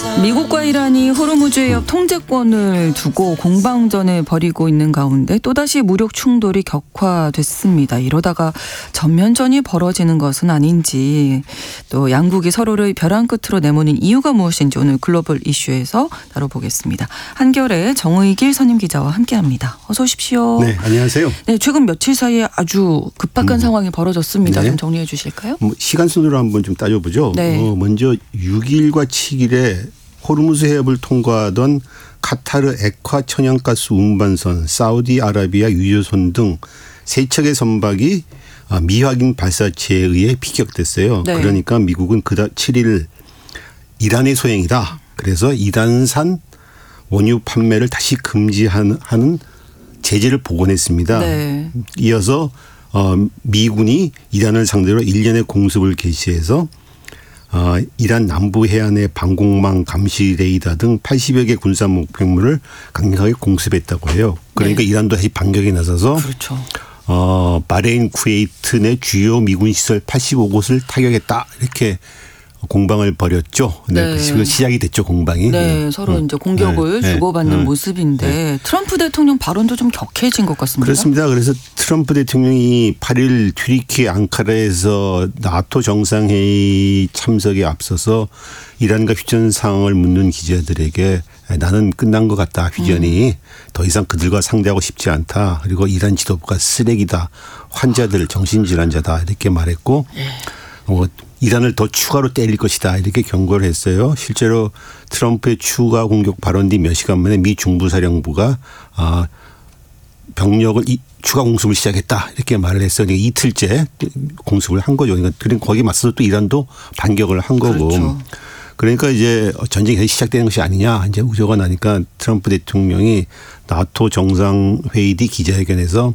미국과 이란이 호르무즈 해협 통제권을 두고 공방전을 벌이고 있는 가운데 또다시 무력 충돌이 격화됐습니다. 이러다가 전면전이 벌어지는 것은 아닌지, 또 양국이 서로를 벼랑 끝으로 내모는 이유가 무엇인지 오늘 글로벌 이슈에서 다뤄보겠습니다. 한겨레 정의길 선임기자와 함께합니다. 어서 오십시오. 네, 안녕하세요. 네, 최근 며칠 사이에 아주 급박한 상황이 벌어졌습니다. 네. 좀 정리해 주실까요? 시간 순으로 한번 좀 따져보죠. 네. 먼저 6일과 7일에 호르무즈 해협을 통과하던 카타르 액화 천연가스 운반선, 사우디아라비아 유조선 등 세 척의 선박이 미확인 발사체에 의해 피격됐어요. 네. 그러니까 미국은 7일 이란의 소행이다. 그래서 이란산 원유 판매를 다시 금지하는 제재를 복원했습니다. 네. 이어서 미군이 이란을 상대로 1년의 공습을 개시해서 이란 남부 해안의 방공망 감시 레이더 등 80여 개 군사 목표물을 강력하게 공습했다고 해요. 그러니까 네. 이란도 다시 반격에 나서서 그렇죠. 바레인, 쿠웨이트 내 주요 미군 시설 85곳을 타격했다. 이렇게 공방을 벌였죠. 네. 네. 시작이 됐죠, 공방이. 네, 서로 이제 공격을 주고받는 모습인데 트럼프 대통령 발언도 좀 격해진 것 같습니다. 그렇습니다. 그래서 트럼프 대통령이 8일 튀르키 앙카라에서 나토 정상회의 참석에 앞서서 이란과 휴전 상황을 묻는 기자들에게 나는 끝난 것 같다. 휴전이 더 이상 그들과 상대하고 싶지 않다. 그리고 이란 지도부가 쓰레기다. 환자들 정신질환자다. 이렇게 말했고 이란을 더 추가로 때릴 것이다. 이렇게 경고를 했어요. 실제로 트럼프의 추가 공격 발언 뒤 몇 시간 만에 미 중부사령부가 병력을 추가 공습을 시작했다. 이렇게 말을 했어요. 이틀째 공습을 한 거죠. 그러니까 거기에 맞서서 또 이란도 반격을 한 거고. 그렇죠. 그러니까 이제 전쟁이 다시 시작되는 것이 아니냐. 이제 우려가 나니까 트럼프 대통령이 나토 정상회의 뒤 기자회견에서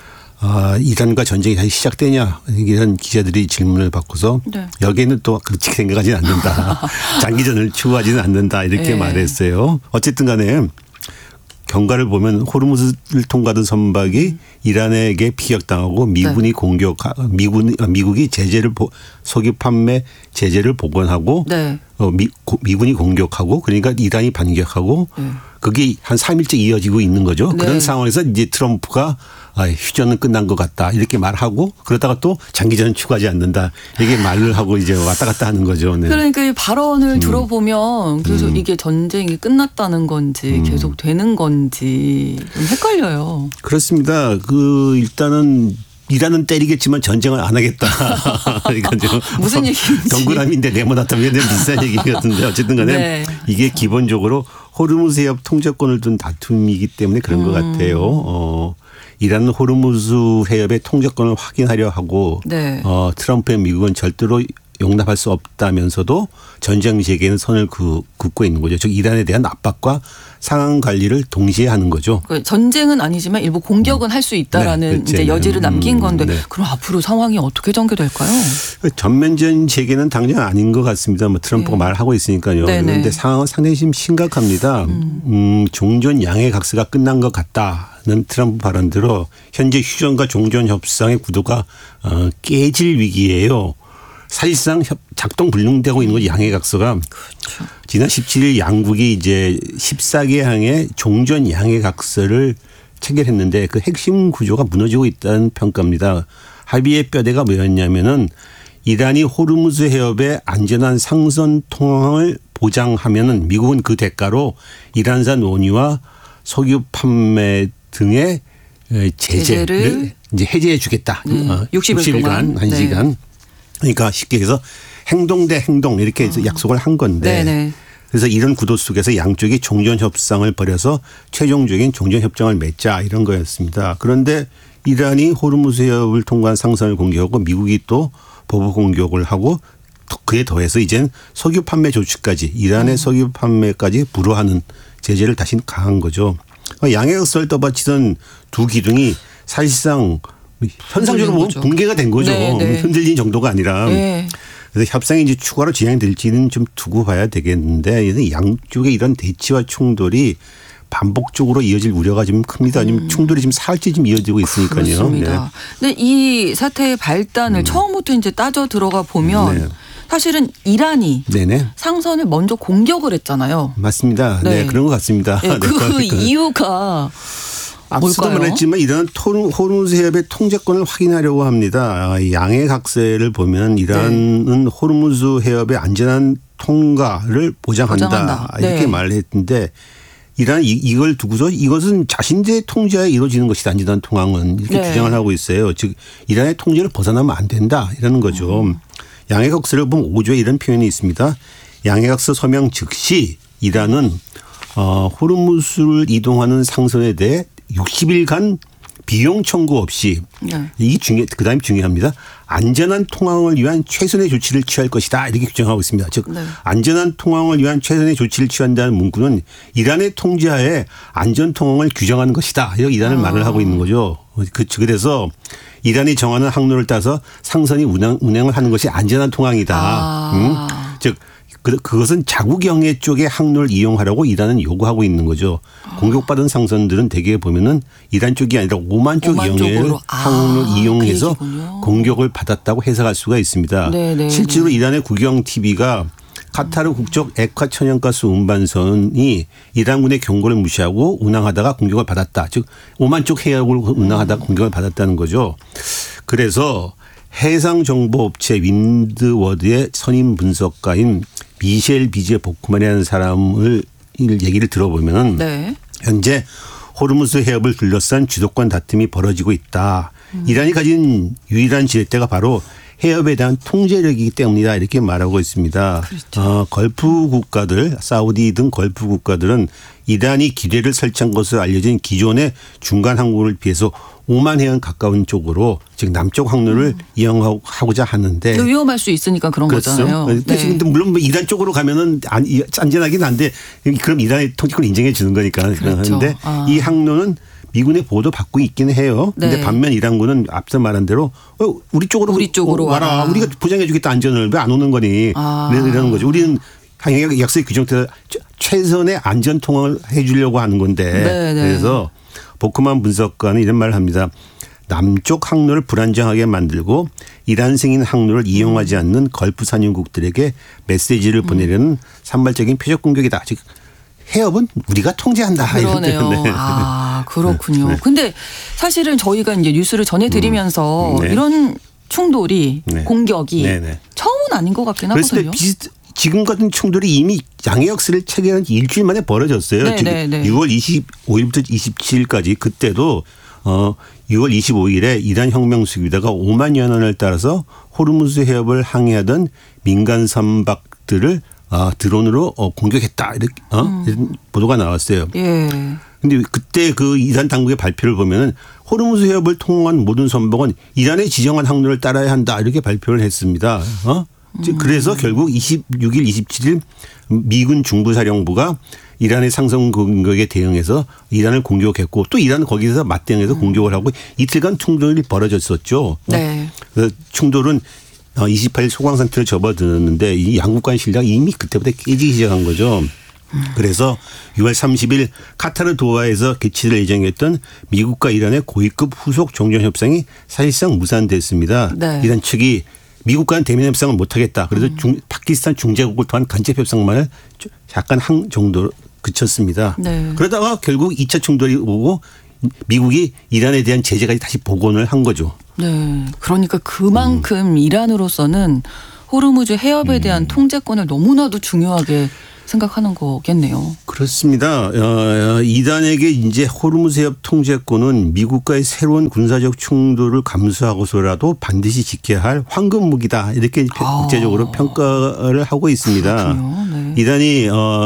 이란과 전쟁이 다시 시작되냐 이런 기자들이 질문을 받고서 네. 여기에는 또 그렇게 생각하지는 않는다. 장기전을 추구하지는 않는다. 이렇게 네. 말했어요. 어쨌든 간에 경과를 보면 호르무즈를 통과하던 선박이 이란에게 피격당하고 미군이 네. 미국이 제재를 석유 판매 제재를 복원하고 네. 미군이 공격하고 그러니까 이란이 반격하고 그게 한 3일째 이어지고 있는 거죠. 네. 그런 상황에서 이제 트럼프가 휴전은 끝난 것 같다 이렇게 말하고 그러다가 또 장기전은 추구하지 않는다 이렇게 말을 하고 이제 왔다 갔다 하는 거죠. 네. 그러니까 이 발언을 들어보면 계속 이게 전쟁이 끝났다는 건지 계속 되는 건지 좀 헷갈려요. 그렇습니다. 일단은 이란은 때리겠지만 전쟁을 안 하겠다. 그러니까 무슨 얘기인지. 동그라미인데 네모나타면 비슷한 얘기 같은데 어쨌든 간에 네. 이게 기본적으로 호르무즈 해협 통제권을 둔 다툼이기 때문에 그런 것 같아요. 이란은 호르무즈 해협의 통제권을 확인하려 하고 네. 트럼프의 미국은 절대로 용납할 수 없다면서도 전쟁 재개는 선을 긋고 있는 거죠. 즉 이란에 대한 압박과 상황 관리를 동시에 하는 거죠. 전쟁은 아니지만 일부 공격은 할 수 있다라는 네, 이제 여지를 남긴 건데 네. 그럼 앞으로 상황이 어떻게 전개될까요? 전면전 재개는 당장 아닌 것 같습니다. 트럼프가 네. 말하고 있으니까요. 네네. 그런데 상황은 상당히 지금 심각합니다. 종전 양해 각서가 끝난 것 같다는 트럼프 발언대로 현재 휴전과 종전 협상의 구도가 깨질 위기예요. 사실상 작동 불능되고 있는 거죠. 양해각서가. 그렇죠. 지난 17일 양국이 이제 14개 항의 종전 양해각서를 체결했는데 그 핵심 구조가 무너지고 있다는 평가입니다. 합의의 뼈대가 뭐였냐면은 이란이 호르무즈 해협의 안전한 상선 통항을 보장하면은 미국은 그 대가로 이란산 원유와 석유 판매 등의 제재를 이제 해제해 주겠다. 60일간 1시간. 네. 그러니까 쉽게 해서 행동 대 행동 이렇게 해서 약속을 한 건데 네네. 그래서 이런 구도 속에서 양쪽이 종전 협상을 벌여서 최종적인 종전 협정을 맺자 이런 거였습니다. 그런데 이란이 호르무즈 해협을 통과한 상선을 공격하고 미국이 또 보복 공격을 하고 그에 더해서 이젠 석유 판매 조치까지 이란의 석유 판매까지 불허하는 제재를 다시 강한 거죠. 양해각서를 떠받치던 두 기둥이 사실상 현상적으로 보면 붕괴가 된 거죠. 네. 흔들린 정도가 아니라. 네. 그래서 협상이 이제 추가로 진행될지는 좀 두고 봐야 되겠는데 양쪽의 이런 대치와 충돌이 반복적으로 이어질 우려가 좀 큽니다. 충돌이 지금 사흘째 지금 이어지고 있으니까요. 그렇습니다. 네. 근데 이 사태의 발단을 처음부터 이제 따져 들어가 보면 사실은 이란이 네네. 상선을 먼저 공격을 했잖아요. 맞습니다. 네, 그런 것 같습니다. 네, 그 이유가 앞서도 뭘까요? 말했지만 이란은 호르무즈 해협의 통제권을 확인하려고 합니다. 양해 각서를 보면 이란은 호르무즈 해협의 안전한 통과를 보장한다. 이렇게 말을 했는데 이란은 이걸 두고서 이것은 자신들의 통제하에 이루어지는 것이다. 안전한 통항은 이렇게 주장을 하고 있어요. 즉 이란의 통제를 벗어나면 안 된다. 이라는 거죠. 양해 각서를 보면 5조에 이런 표현이 있습니다. 양해 각서 서명 즉시 이란은 호르무즈를 이동하는 상선에 대해 60일간 비용 청구 없이 이게 그다음에 중요합니다. 안전한 통항을 위한 최선의 조치를 취할 것이다. 이렇게 규정하고 있습니다. 즉 안전한 통항을 위한 최선의 조치를 취한다는 문구는 이란의 통제하에 안전 통항을 규정하는 것이다. 이렇게 이란을 말을 하고 있는 거죠. 그래서 이란이 정하는 항로를 따서 상선이 운행을 하는 것이 안전한 통항이다. 즉 그것은 자국 영해 쪽의 항로를 이용하라고 이란은 요구하고 있는 거죠. 공격받은 상선들은 대개 보면은 이란 쪽이 아니라 오만 쪽 영해를 항로를 이용해서 공격을 받았다고 해석할 수가 있습니다. 실제로 이란의 국영 TV가 카타르 국적 액화 천연가스 운반선이 이란군의 경고를 무시하고 운항하다가 공격을 받았다. 즉 오만 쪽 해역을 운항하다가 공격을 받았다는 거죠. 그래서 해상정보업체 윈드워드의 선임 분석가인 미셸 비제 보크만이라는 사람을 얘기를 들어보면 현재 호르무즈 해협을 둘러싼 주도권 다툼이 벌어지고 있다. 이란이 가진 유일한 지렛대가 바로 해협에 대한 통제력이기 때문이다. 이렇게 말하고 있습니다. 그렇죠. 걸프 국가들, 사우디 등 걸프 국가들은 이란이 기뢰를 설치한 것으로 알려진 기존의 중간 항구를 피해서 5만 해안 가까운 쪽으로 즉 남쪽 항로를 이용하고자 하는데 위험할 수 있으니까 그런 거잖아요. 그런데 물론 이란 쪽으로 가면은 안전하긴 한데 그럼 이란의 통제권을 인정해 주는 거니까 그런데 이 항로는 미군의 보도 받고 있기는 해요. 그런데 반면 이란군은 앞서 말한 대로 우리 쪽으로 와라. 우리가 보장해 주겠다 안전을 왜 안 오는 거니 이러는 거죠. 우리는 약속의 규정 따라 최선의 안전 통항을 해 주려고 하는 건데 그래서 보크만 분석가는 이런 말을 합니다. 남쪽 항로를 불안정하게 만들고 이란 승인 항로를 이용하지 않는 걸프 산유국들에게 메시지를 보내려는 산발적인 표적 공격이다. 즉 해협은 우리가 통제한다. 그러네요. 그렇군요. 근데 사실은 저희가 이제 뉴스를 전해드리면서 이런 충돌이 공격이 처음은 아닌 것 같긴 하거든요. 지금 같은 충돌이 이미 양해 역사를 체결한 지 일주일 만에 벌어졌어요. 지금 6월 25일부터 27일까지 그때도 6월 25일에 이란 혁명수비대가 5만여 원을 따라서 호르무즈 해협을 항해하던 민간 선박들을 드론으로 공격했다. 이렇게 이런 보도가 나왔어요. 그런데 그때 그 이란 당국의 발표를 보면은 호르무즈 해협을 통한 모든 선박은 이란의 지정한 항로를 따라야 한다. 이렇게 발표를 했습니다. 그래서 결국 26일, 27일 미군 중부사령부가 이란의 상선 공격에 대응해서 이란을 공격했고 또 이란은 거기서 맞대응해서 공격을 하고 이틀간 충돌이 벌어졌었죠. 그 충돌은 28일 소강상태로 접어들었는데 이 양국 간 신뢰가 이미 그때부터 깨지기 시작한 거죠. 그래서 6월 30일 카타르 도하에서 개최될 예정이었던 미국과 이란의 고위급 후속 정전협상이 사실상 무산됐습니다. 이란 측이 미국과는 대면 협상을 못하겠다. 그래서 파키스탄 중재국을 통한 간접 협상만을 약간 한 정도로 그쳤습니다. 그러다가 결국 2차 충돌이 오고 미국이 이란에 대한 제재까지 다시 복원을 한 거죠. 그러니까 그만큼 이란으로서는 호르무즈 해협에 대한 통제권을 너무나도 중요하게 생각하는 거겠네요. 그렇습니다. 이란에게 이제 호르무즈 해협 통제권은 미국과의 새로운 군사적 충돌을 감수하고서라도 반드시 지켜야 할 황금 무기다. 이렇게 국제적으로 평가를 하고 있습니다. 이란이